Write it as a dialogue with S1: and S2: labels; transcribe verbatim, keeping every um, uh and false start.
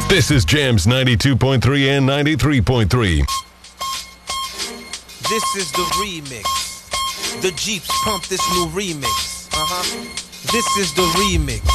S1: This is Jams ninety-two point three and ninety-three point three.
S2: This is the remix. The Jeeps pump this new remix. Uh-huh. This is the remix.